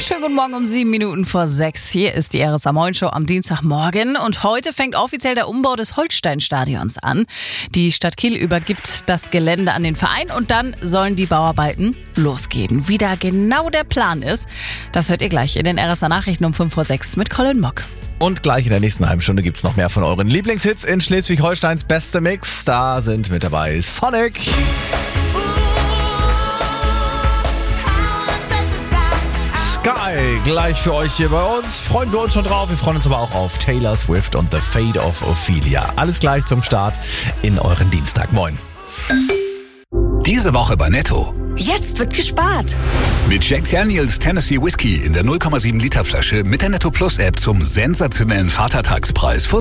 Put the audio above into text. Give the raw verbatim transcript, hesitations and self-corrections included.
Schönen guten Morgen um sieben Minuten vor sechs. Hier ist die R S A Moin Show am Dienstagmorgen. Und heute fängt offiziell der Umbau des Holsteinstadions an. Die Stadt Kiel übergibt das Gelände an den Verein und dann sollen die Bauarbeiten losgehen. Wie da genau der Plan ist, das hört ihr gleich in den R S A Nachrichten um fünf vor sechs mit Colin Mock. Und gleich in der nächsten halben Stunde gibt's noch mehr von euren Lieblingshits in Schleswig-Holsteins beste Mix. Da sind mit dabei Sonic, Sky, gleich für euch hier bei uns. Freuen wir uns schon drauf. Wir freuen uns aber auch auf Taylor Swift und The Fate of Ophelia. Alles gleich zum Start in euren Dienstag. Moin. Diese Woche bei Netto. Jetzt wird gespart. Mit Jack Daniels Tennessee Whiskey in der null Komma sieben Liter Flasche mit der Netto Plus App zum sensationellen Vatertagspreis von